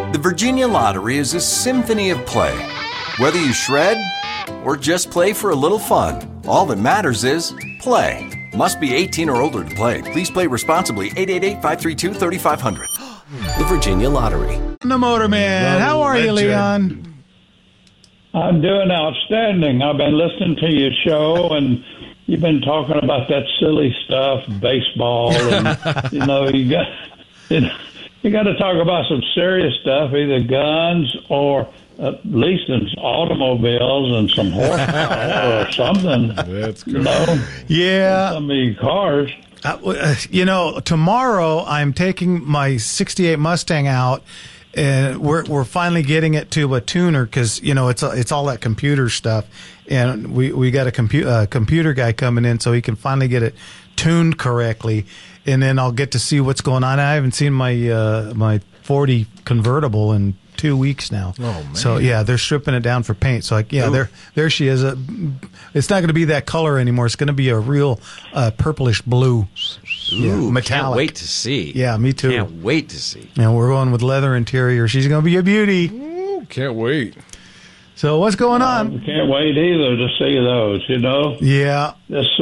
The Virginia Lottery is a symphony of play. Whether you shred or just play for a little fun, all that matters is play. Must be 18 or older to play. Please play responsibly. 888-532-3500. The Virginia Lottery. The Motorman. How are you, Leon? I'm doing outstanding. I've been listening to your show, and you've been talking about that silly stuff, baseball, and you got to talk about some serious stuff, either guns or at least in automobiles and some horsepower or something. That's good. Yeah. Some of these cars. Tomorrow I'm taking my '68 Mustang out, and we're finally getting it to a tuner because it's all that computer stuff, and we got a computer guy coming in so he can finally get it tuned correctly, and then I'll get to see what's going on. I haven't seen my 40 convertible in 2 weeks now. Oh, man. So yeah, they're stripping it down for paint. So there she is. It's not going to be that color anymore. It's going to be a real purplish blue. Ooh, metallic. Can't wait to see. Yeah, me too. Can't wait to see. And we're going with leather interior. She's going to be a beauty. Ooh, can't wait. So what's going on? Can't wait either to see those, Yeah.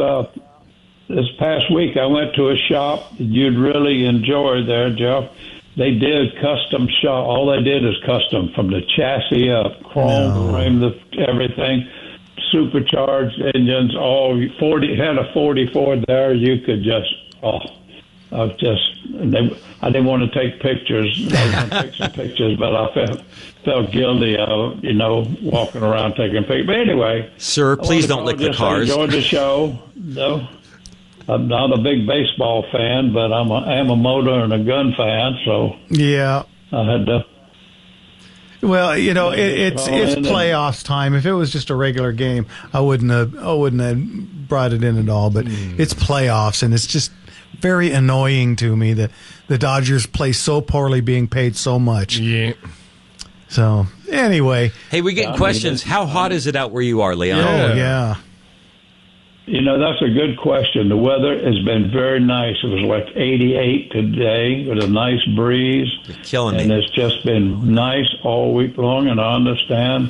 This past week I went to a shop that you'd really enjoy there, Jeff. They did custom shop. All they did is custom from the chassis up, chrome frame, everything, supercharged engines. All 40 had a 44 there. You could just I didn't want to take pictures. I was going to take some pictures, but I felt guilty of walking around taking pictures. But anyway, sir, please don't lick the cars. I enjoyed the show. No. I'm not a big baseball fan, but I am a motor and a gun fan, so yeah, I had to. Well, it's playoffs time. If it was just a regular game, I wouldn't have brought it in at all. But it's playoffs, and it's just very annoying to me that the Dodgers play so poorly, being paid so much. Yeah. So anyway, hey, we get questions. How hot is it out where you are, Leon? Oh yeah. That's a good question. The weather has been very nice. It was like 88 today with a nice breeze. You're killing me. And it's just been nice all week long, and I understand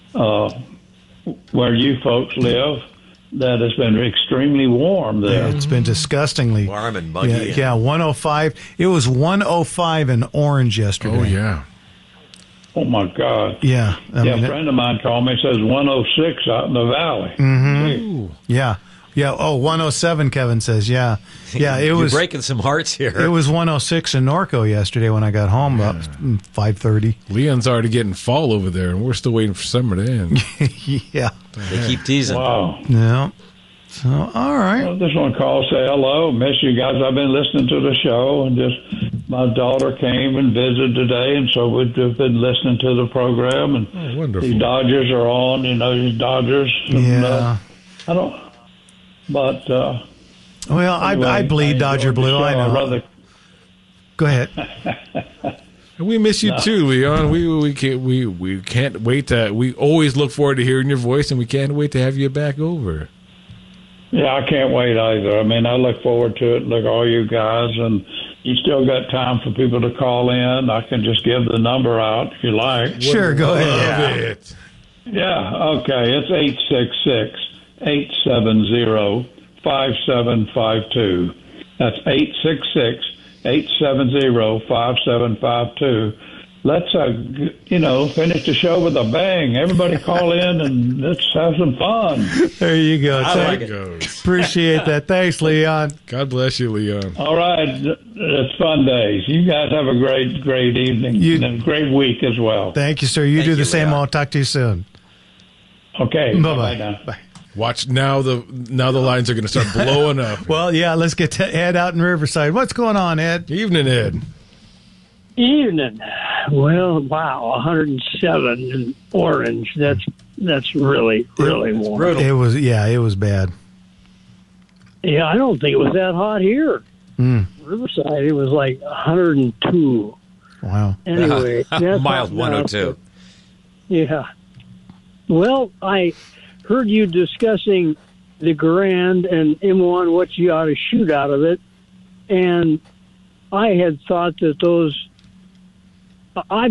where you folks live, that it's been extremely warm there. Yeah, it's been disgustingly warm and muggy. Yeah, 105. It was 105 in Orange yesterday. Oh, yeah. Oh, my God. Yeah. A friend of mine called me and says 106 out in the valley. Mm-hmm. Yeah. Yeah. Oh, 107, Kevin says. Yeah. Yeah. You're breaking some hearts here. It was 106 in Norco yesterday when I got home about 5:30. Leon's already getting fall over there, and we're still waiting for summer to end. Yeah. They keep teasing. Wow. Yeah. So, all right. I just want to call, say hello, miss you guys. I've been listening to the show, and my daughter came and visited today, and so we've been listening to the program. And wonderful. The Dodgers are on, these Dodgers. Yeah. I don't, but. Well, anyway, I bleed Dodger blue. I know. Go ahead. And we miss you too, Leon. We can't wait to. We always look forward to hearing your voice, and we can't wait to have you back over. Yeah, I can't wait either. I mean, I look forward to it. Look, all you guys, and you still got time for people to call in. I can just give the number out if you like. Sure, go ahead. Yeah, okay. It's 866-870-5752. That's 866-870-5752. Let's, finish the show with a bang. Everybody call in and let's have some fun. There you go. I like it. Appreciate that. Thanks, Leon. God bless you, Leon. All right. It's fun days. You guys have a great, great evening and a great week as well. Thank you, sir. You do the same. Leon. I'll talk to you soon. Okay. Bye-bye. Bye. Watch now. The lines are going to start blowing up. Well, yeah. Let's get to Ed out in Riverside. What's going on, Ed? Evening, Ed. Evening. Well, wow, 107 in Orange. That's really warm. It was bad. Yeah, I don't think it was that hot here. Riverside, it was like 102. Wow. Anyway, that's mild 102. Yeah. Well, I heard you discussing the Garand and M1, what you ought to shoot out of it, and I had thought that those. I